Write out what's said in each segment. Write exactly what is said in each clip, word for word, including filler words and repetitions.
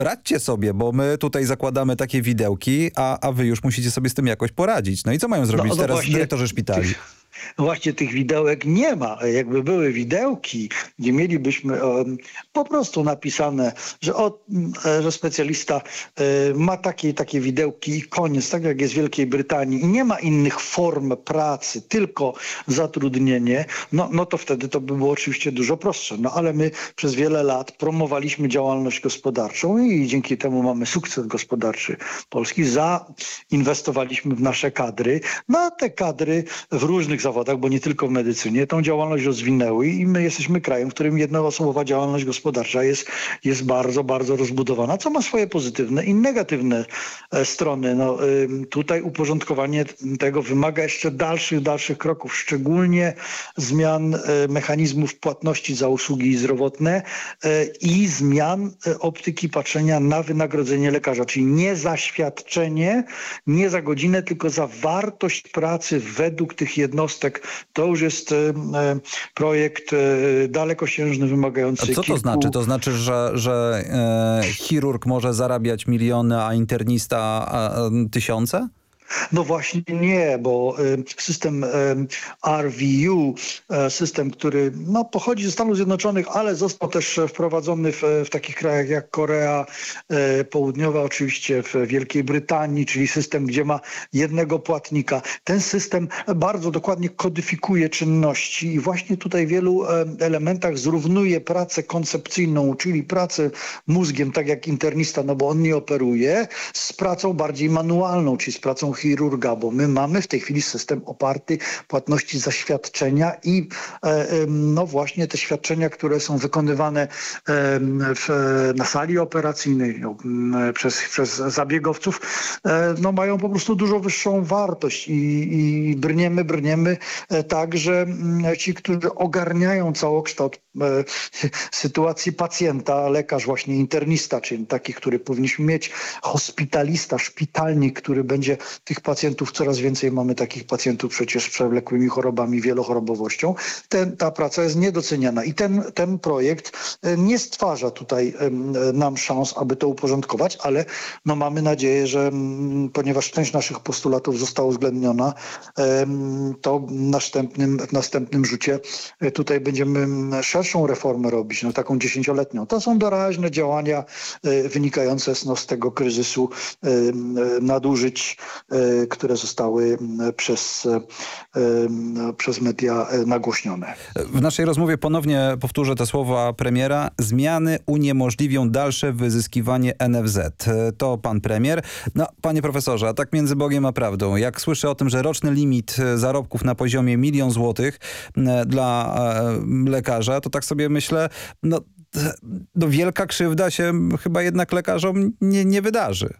radźcie sobie, bo my tutaj zakładamy takie widełki, a, a wy już musicie sobie z tym jakoś poradzić. No i co mają zrobić No, no teraz właśnie dyrektorzy szpitali? tych- No właśnie tych widełek nie ma. Jakby były widełki, gdzie mielibyśmy um, po prostu napisane, że, o, e, że specjalista e, ma takie takie widełki i koniec, tak jak jest w Wielkiej Brytanii i nie ma innych form pracy, tylko zatrudnienie, no, no to wtedy to by było oczywiście dużo prostsze. No ale my przez wiele lat promowaliśmy działalność gospodarczą i dzięki temu mamy sukces gospodarczy Polski. Zainwestowaliśmy w nasze kadry. No a te kadry w różnych zawodach, bo nie tylko w medycynie, tą działalność rozwinęły i my jesteśmy krajem, w którym jednoosobowa działalność gospodarcza jest, jest bardzo, bardzo rozbudowana, co ma swoje pozytywne i negatywne e, strony. No, y, tutaj uporządkowanie tego wymaga jeszcze dalszych, dalszych kroków, szczególnie zmian e, mechanizmów płatności za usługi zdrowotne e, i zmian e, optyki patrzenia na wynagrodzenie lekarza, czyli nie za świadczenie, nie za godzinę, tylko za wartość pracy według tych jednostek. To już jest e, projekt e, dalekosiężny, wymagający A co to kilku... znaczy? To znaczy, że, że e, chirurg może zarabiać miliony, a internista a, a, tysiące? No właśnie nie, bo y, system y, R V U, y, system, który no, pochodzi ze Stanów Zjednoczonych, ale został też wprowadzony w, w takich krajach jak Korea y, Południowa, oczywiście w Wielkiej Brytanii, czyli system, gdzie ma jednego płatnika. Ten system bardzo dokładnie kodyfikuje czynności i właśnie tutaj w wielu y, elementach zrównuje pracę koncepcyjną, czyli pracę mózgiem, tak jak internista, no bo on nie operuje, z pracą bardziej manualną, czyli z pracą chirurga, bo my mamy w tej chwili system oparty płatności za świadczenia i e, no właśnie te świadczenia, które są wykonywane e, w, na sali operacyjnej no, przez, przez zabiegowców, e, no mają po prostu dużo wyższą wartość i, i brniemy, brniemy e, tak, że ci, którzy ogarniają całokształt e, sytuacji pacjenta, lekarz właśnie internista, czyli taki, który powinniśmy mieć, hospitalista, szpitalnik, który będzie tych pacjentów, coraz więcej mamy takich pacjentów przecież z przewlekłymi chorobami, wielochorobowością. Ten, ta praca jest niedoceniana i ten, ten projekt nie stwarza tutaj nam szans, aby to uporządkować, ale no mamy nadzieję, że m, ponieważ część naszych postulatów została uwzględniona, em, to w następnym, w następnym rzucie tutaj będziemy szerszą reformę robić, no taką dziesięcioletnią. To są doraźne działania e, wynikające no, z tego kryzysu e, nadużyć, e, które zostały przez, przez media nagłośnione. W naszej rozmowie ponownie powtórzę te słowa premiera. Zmiany uniemożliwią dalsze wyzyskiwanie N F Z. To pan premier. No, panie profesorze, a tak między Bogiem a prawdą, jak słyszę o tym, że roczny limit zarobków na poziomie milion złotych dla lekarza, to tak sobie myślę, no, no wielka krzywda się chyba jednak lekarzom nie, nie wydarzy.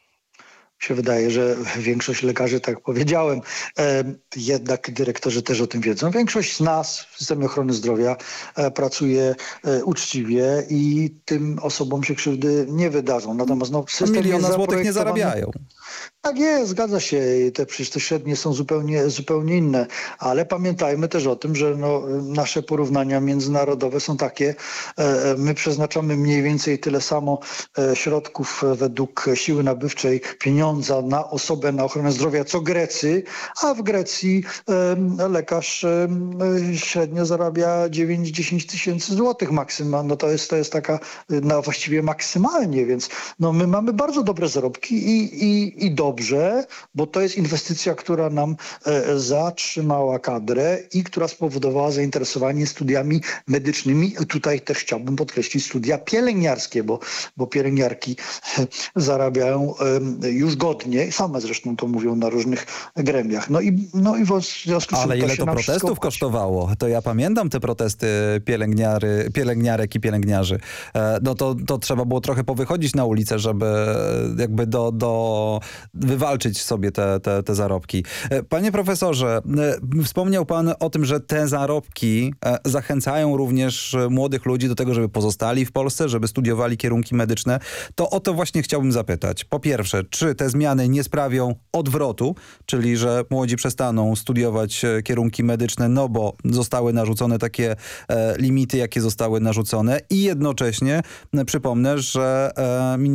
Się wydaje, że większość lekarzy, tak jak powiedziałem, e, jednak dyrektorzy też o tym wiedzą. Większość z nas w systemie ochrony zdrowia e, pracuje e, uczciwie i tym osobom się krzywdy nie wydarzą. Natomiast no, system miliona złotych nie zarabiają. Tak jest, zgadza się. Te, przecież te średnie są zupełnie, zupełnie inne. Ale pamiętajmy też o tym, że no, nasze porównania międzynarodowe są takie. E, my przeznaczamy mniej więcej tyle samo e, środków według siły nabywczej, pieniądza na osobę, na ochronę zdrowia, co Grecy, a w Grecji e, lekarz e, średnio zarabia dziewięć do dziesięciu tysięcy złotych maksymalnie. No to jest, to jest taka no, właściwie maksymalnie, więc no, my mamy bardzo dobre zarobki i, i, i dobrze, bo to jest inwestycja, która nam e, zatrzymała kadrę i która spowodowała zainteresowanie studiami medycznymi. Tutaj też chciałbym podkreślić studia pielęgniarskie, bo, bo pielęgniarki e, zarabiają e, już godnie, same zresztą to mówią na różnych gremiach. No i, no i w związku z tym Ale to ile się to protestów kosztowało? To ja pamiętam te protesty pielęgniary, pielęgniarek i pielęgniarzy. E, no to, to trzeba było trochę powychodzić na ulicę, żeby jakby do, do wywalczyć sobie te, te, te zarobki. Panie profesorze, wspomniał pan o tym, że te zarobki zachęcają również młodych ludzi do tego, żeby pozostali w Polsce, żeby studiowali kierunki medyczne. To o to właśnie chciałbym zapytać. Po pierwsze, czy te zmiany nie sprawią odwrotu, czyli że młodzi przestaną studiować kierunki medyczne, no bo zostały narzucone takie limity, jakie zostały narzucone i jednocześnie przypomnę, że